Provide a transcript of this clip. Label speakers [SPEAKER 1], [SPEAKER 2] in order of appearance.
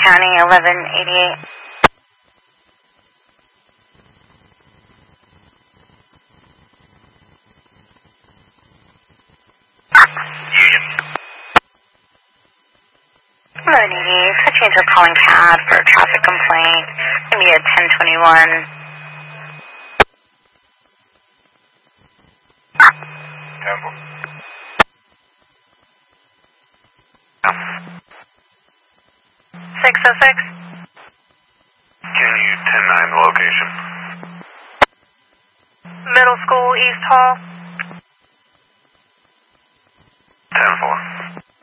[SPEAKER 1] County, 1188. Touching to calling pad for a traffic complaint. It's going to be at 1021.
[SPEAKER 2] Temple.
[SPEAKER 1] 606.
[SPEAKER 2] Can you 10-9 the location?
[SPEAKER 1] Middle School, East Hall.